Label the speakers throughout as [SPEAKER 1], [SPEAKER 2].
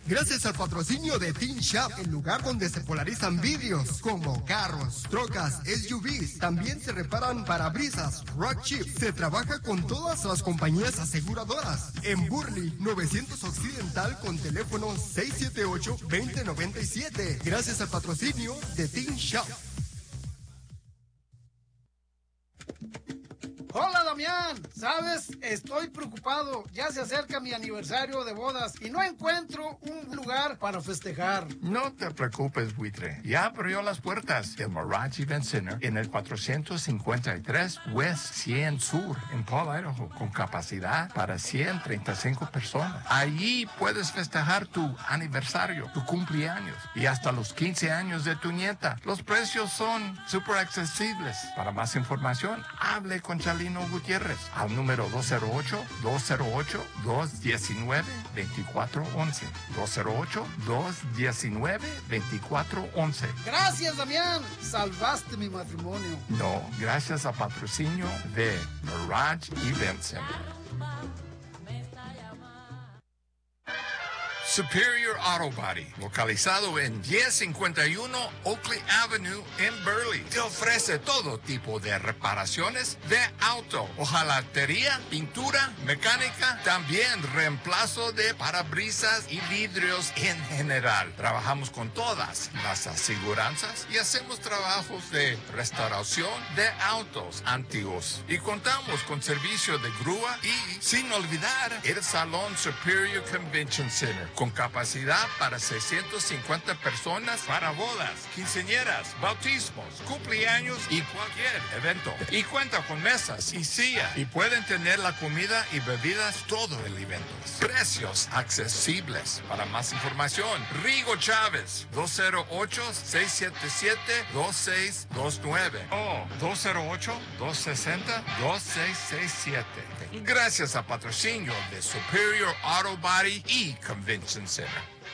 [SPEAKER 1] Gracias al patrocinio de Teen Shop, el lugar donde se polarizan vidrios como carros, trocas, SUVs. También se reparan parabrisas, rock chips. Se trabaja con todas las compañías aseguradoras. En Burley, 900 Occidental con teléfono 678-2097. Gracias al patrocinio de Teen Shop.
[SPEAKER 2] Hola, Damián. ¿Sabes? Estoy preocupado. Ya se acerca mi aniversario de bodas y no encuentro un lugar para festejar.
[SPEAKER 3] No te preocupes, buitre. Ya abrió las puertas del Mirage Event Center en el 453 West 100 Sur en Paul, Idaho, con capacidad para 135 personas. Allí puedes festejar tu aniversario, tu cumpleaños y hasta los 15 años de tu nieta. Los precios son súper accesibles. Para más información, hable con Chalino Gutiérrez al número 208-219-2411. 208-219-2411.
[SPEAKER 2] Gracias, Damián. Salvaste mi matrimonio.
[SPEAKER 3] No, gracias al patrocinio de Mirage Event Center. Superior Auto Body, localizado en 1051 Oakley Avenue en Burley, te ofrece todo tipo de reparaciones de auto, hojalatería, pintura, mecánica, también reemplazo de parabrisas y vidrios en general. Trabajamos con todas las aseguranzas y hacemos trabajos de restauración de autos antiguos. Y contamos con servicio de grúa y, sin olvidar, el Salón Superior Convention Center, con capacidad para 650 personas para bodas, quinceañeras, bautismos, cumpleaños y cualquier evento. Y cuenta con mesas y sillas y pueden tener la comida y bebidas todo el evento. Precios accesibles. Para más información, Rigo Chávez, 208-677-2629 o 208-260-2667. Gracias a patrocinio de Superior Auto Body y Convention Center.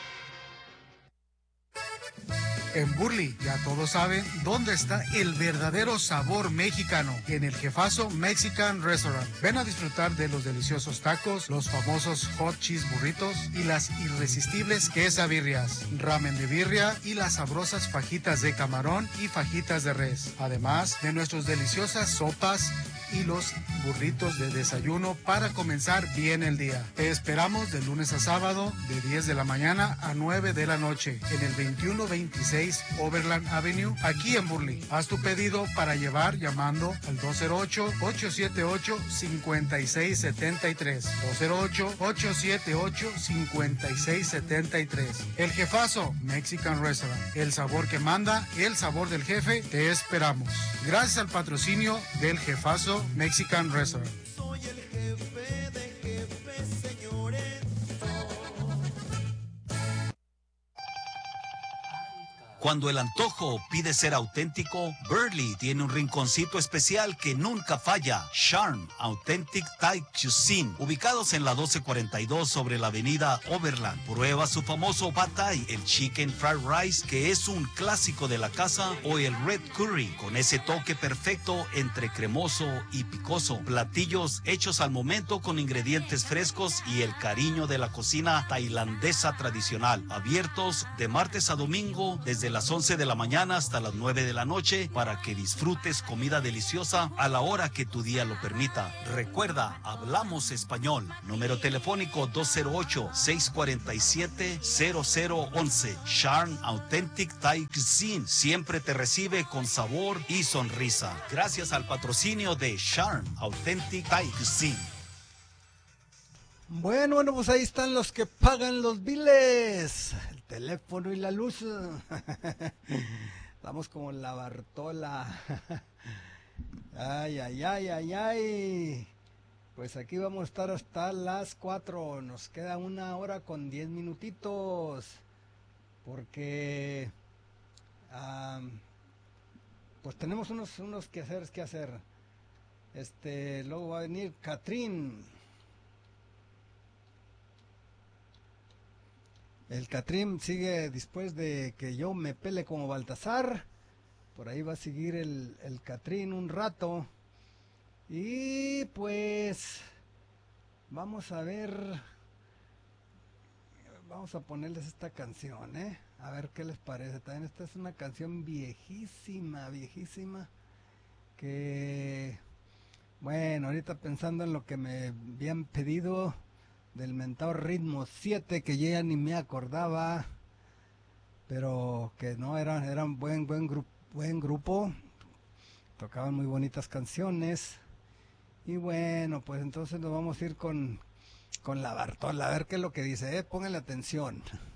[SPEAKER 4] En Burley, ya todos saben dónde está el verdadero sabor mexicano, en el Jefazo Mexican Restaurant. Ven a disfrutar de los deliciosos tacos, los famosos hot cheese burritos y las irresistibles quesabirrias, ramen de birria y las sabrosas fajitas de camarón y fajitas de res. Además de nuestras deliciosas sopas y los burritos de desayuno para comenzar bien el día. Te esperamos de lunes a sábado de 10 de la mañana a 9 de la noche en el 2126 Overland Avenue, aquí en Burley. Haz tu pedido para llevar llamando al 208-878-5673. 208-878-5673. El Jefazo Mexican Restaurant. El sabor que manda, el sabor del jefe. Te esperamos. Gracias al patrocinio del Jefazo Mexican Restaurant.
[SPEAKER 5] Soy el jefe de jefes, señores.
[SPEAKER 6] Cuando el antojo pide ser auténtico, Burley tiene un rinconcito especial que nunca falla. Charm Authentic Thai Cuisine, ubicados en la 1242 sobre la avenida Overland. Prueba su famoso Pad Thai, el Chicken Fried Rice, que es un clásico de la casa, o el Red Curry, con ese toque perfecto entre cremoso y picoso. Platillos hechos al momento con ingredientes frescos y el cariño de la cocina tailandesa tradicional. Abiertos de martes a domingo desde las 11 de la mañana hasta las 9 de la noche para que disfrutes comida deliciosa a la hora que tu día lo permita. Recuerda, hablamos español. Número telefónico 208-647-0011. Charm Authentic Thai Cuisine siempre te recibe con sabor y sonrisa. Gracias al patrocinio de Charm Authentic Thai Cuisine.
[SPEAKER 2] Bueno, pues ahí están los que pagan los biles. El teléfono y la luz. Estamos como la Bartola. Ay, ay, ay, ay, ay. Pues aquí vamos a estar hasta las 4. Nos queda 1 hora con 10 minutitos. Porque pues tenemos unos quehaceres que hacer. Luego va a venir Catrín. El Catrín sigue después de que yo me pele como Baltasar. Por ahí va a seguir el Catrín un rato. Y pues vamos a ver Vamos a ponerles esta canción, a ver qué les parece. También esta es una canción viejísima, viejísima, que, bueno, ahorita pensando en lo que me habían pedido del mentado Ritmo 7, que yo ya ni me acordaba, pero que no, eran buen grupo, tocaban muy bonitas canciones. Y bueno, pues entonces nos vamos a ir con la Bartola, a ver qué es lo que dice, pónganle atención.